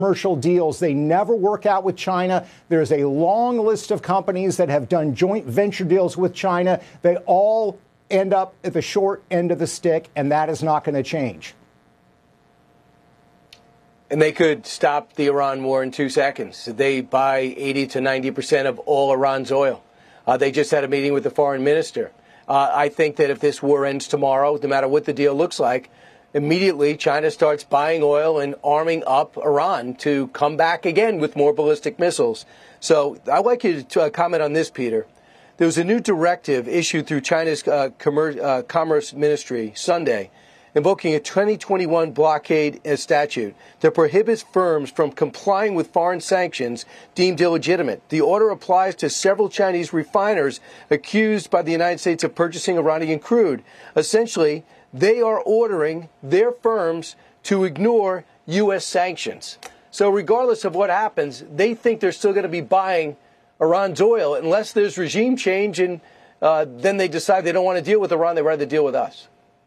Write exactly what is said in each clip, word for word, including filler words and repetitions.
commercial deals. They never work out with China. There's a long list of companies that have done joint venture deals with China. They all end up at the short end of the stick, and that is not going to change. And they could stop the Iran war in two seconds. They buy eighty to ninety percent of all Iran's oil. Uh, they just had a meeting with the foreign minister. Uh, I think that if this war ends tomorrow, no matter what the deal looks like, immediately China starts buying oil and arming up Iran to come back again with more ballistic missiles. So I'd like you to uh, comment on this, Peter. There was a new directive issued through China's uh, Commerce, uh, Commerce Ministry Sunday, invoking a twenty twenty-one blockade statute that prohibits firms from complying with foreign sanctions deemed illegitimate. The order applies to several Chinese refiners accused by the United States of purchasing Iranian crude. Essentially, they are ordering their firms to ignore U S sanctions. So regardless of what happens, they think they're still going to be buying Iran's oil unless there's regime change, and uh, then they decide they don't want to deal with Iran. They'd rather deal with us.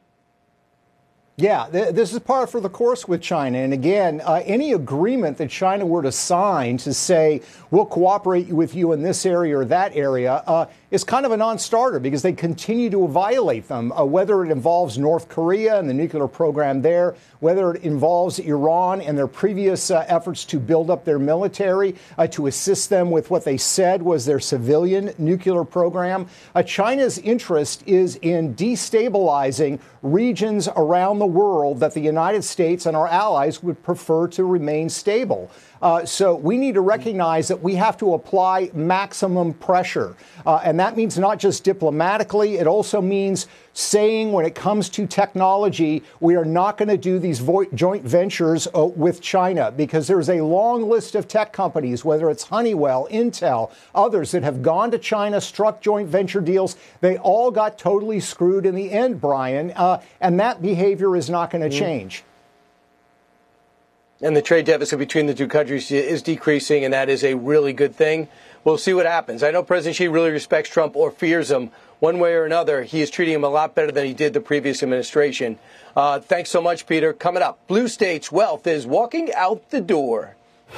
Yeah, th- this is par for the course with China. And again, uh, any agreement that China were to sign to say, we'll cooperate with you in this area or that area, uh, is kind of a non-starter because they continue to violate them, uh, whether it involves North Korea and the nuclear program there, whether it involves Iran and their previous uh, efforts to build up their military, uh, to assist them with what they said was their civilian nuclear program. Uh, China's interest is in destabilizing regions around the world that the United States and our allies would prefer to remain stable. Uh, so we need to recognize that we have to apply maximum pressure. Uh, and that means not just diplomatically. It also means saying when it comes to technology, we are not going to do these vo- joint ventures uh, with China, because there's a long list of tech companies, whether it's Honeywell, Intel, others that have gone to China, struck joint venture deals. They all got totally screwed in the end, Brian. Uh, and that behavior is not going to mm. change. And the trade deficit between the two countries is decreasing, and that is a really good thing. We'll see what happens. I know President Xi really respects Trump or fears him. One way or another, he is treating him a lot better than he did the previous administration. Uh, thanks so much, Peter. Coming up, Blue States Wealth is walking out the door.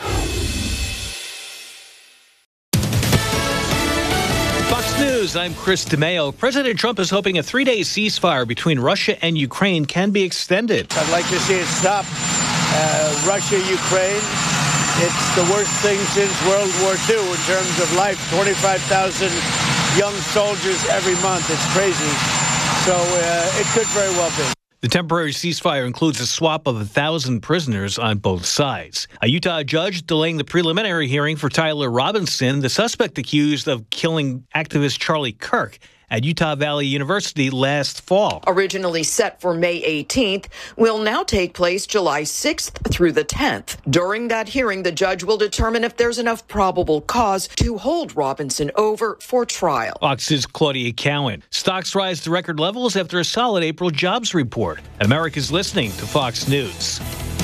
Fox News, I'm Chris DeMeo. President Trump is hoping a three-day ceasefire between Russia and Ukraine can be extended. I'd like to see it stop. Uh, Russia, Ukraine, it's the worst thing since World War Two in terms of life. twenty-five thousand young soldiers every month. It's crazy. So uh, it could very well be. The temporary ceasefire includes a swap of one thousand prisoners on both sides. A Utah judge delaying the preliminary hearing for Tyler Robinson, the suspect accused of killing activist Charlie Kirk at Utah Valley University last fall. Originally set for May eighteenth, will now take place July sixth through the tenth. During that hearing, the judge will determine if there's enough probable cause to hold Robinson over for trial. Fox's Claudia Cowan. Stocks rise to record levels after a solid April jobs report. America's listening to Fox News.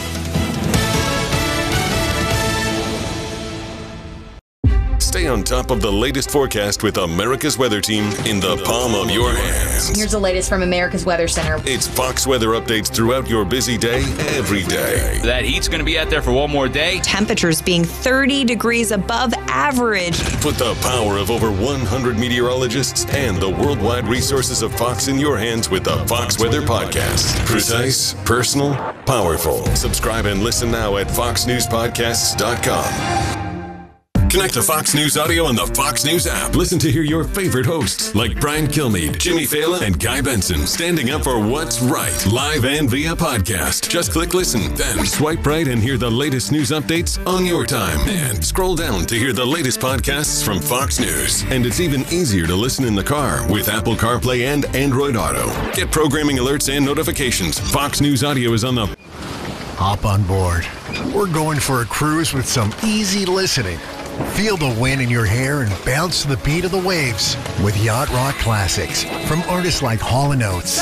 Stay on top of the latest forecast with America's Weather Team in the palm of your hands. Here's the latest from America's Weather Center. It's Fox weather updates throughout your busy day, every day. That heat's going to be out there for one more day. Temperatures being thirty degrees above average. Put the power of over one hundred meteorologists and the worldwide resources of Fox in your hands with the Fox Weather Podcast. Precise, personal, powerful. Subscribe and listen now at fox news podcasts dot com. Connect to Fox News Audio on the Fox News app. Listen to hear your favorite hosts like Brian Kilmeade, Jimmy Fallon, and Guy Benson standing up for what's right, live and via podcast. Just click listen, then swipe right and hear the latest news updates on your time. And scroll down to hear the latest podcasts from Fox News. And it's even easier to listen in the car with Apple CarPlay and Android Auto. Get programming alerts and notifications. Fox News Audio is on the... Hop on board. We're going for a cruise with some easy listening. Feel the wind in your hair and bounce to the beat of the waves with Yacht Rock Classics from artists like Hall and Oates,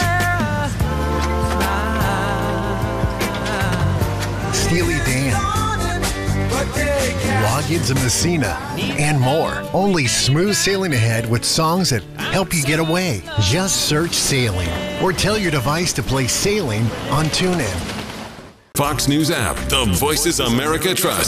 Steely Dan, Loggins and Messina, and more. Only smooth sailing ahead with songs that help you get away. Just search Sailing or tell your device to play Sailing on TuneIn. Fox News app. The Voices America Trust.